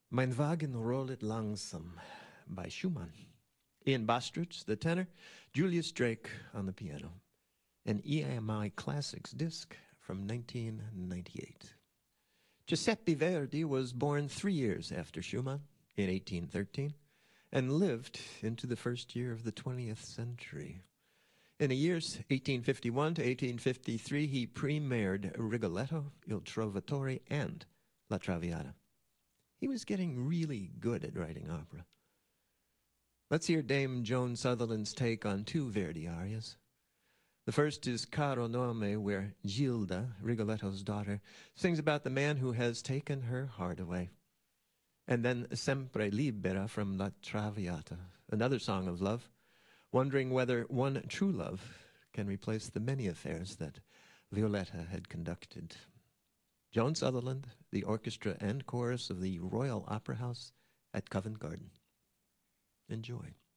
Mein Wagen rollet langsam by Schumann. Ian Bostridge, the tenor, Julius Drake on the piano. An EMI Classics disc from 1998. Giuseppe Verdi was born 3 years after Schumann in 1813 and lived into the first year of the 20th century. In the years 1851 to 1853, he premiered Rigoletto, Il Trovatore, and La Traviata. He was getting really good at writing opera. Let's hear Dame Joan Sutherland's take on two Verdi arias. The first is Caro Nome, where Gilda, Rigoletto's daughter, sings about the man who has taken her heart away. And then Sempre Libera from La Traviata, another song of love, wondering whether one true love can replace the many affairs that Violetta had conducted. Joan Sutherland, the orchestra and chorus of the Royal Opera House at Covent Garden. Enjoy.